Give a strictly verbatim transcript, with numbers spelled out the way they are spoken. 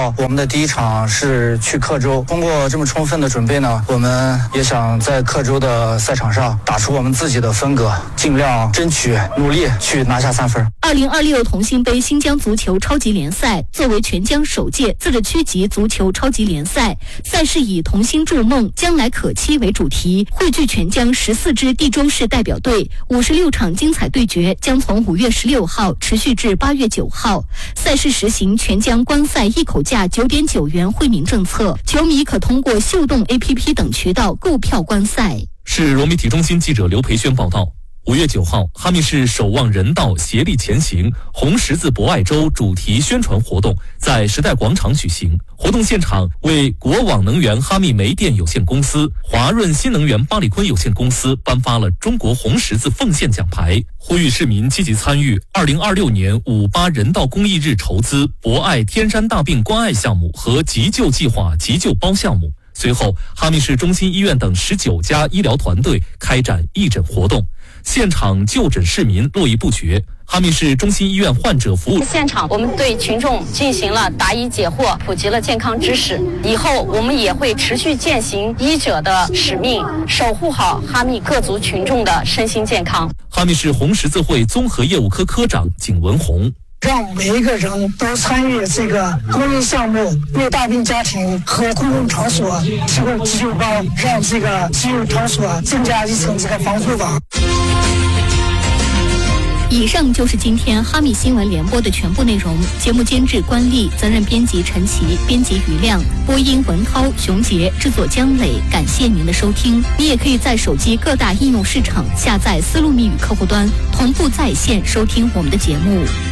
道我们的第一场是去克州，通过这么充分的准备呢，我们也想在克州的赛场上打出我们自己的风格，尽量争取努力去拿下三分。 二零二六同心杯新疆足球超级联赛作为全疆首届自治区级足球超级联赛，赛事以同心筑梦，将来可期为主题，汇聚全疆十四支地中市代表队，五十六场精彩对决将从五月十六号持续至八月九号。赛事实行全疆观赛一口价九点九元惠民政策，球迷可通过秀动 A P P 等渠道购票观赛。 是融媒体中心记者刘培轩报道。五月九号，哈密市守望人道协力前行红十字博爱周主题宣传活动在时代广场举行。活动现场为国网能源哈密煤电有限公司、华润新能源巴里坤有限公司颁发了中国红十字奉献奖牌，呼吁市民积极参与二零二六年五八人道公益日筹资博爱天山大病关爱项目和急救计划急救包项目。随后，哈密市中心医院等十九家医疗团队开展义诊活动，现场就诊市民络绎不绝。哈密市中心医院患者服务现场，我们对群众进行了答疑解惑，普及了健康知识。以后我们也会持续践行医者的使命，守护好哈密各族群众的身心健康。 哈密市红十字会综合业务科科长景文红。 让每一个人都参与这个公益项目，为大病家庭和公共场所提供急救包，让这个急救场所增加一层这个防护网。 以上就是今天哈密新闻联播的全部内容。节目监制关丽，责任编辑陈琦，编辑于亮，播音文涛、熊杰，制作姜磊。感谢您的收听。你也可以在手机各大应用市场下载丝路密语客户端，同步在线收听我们的节目。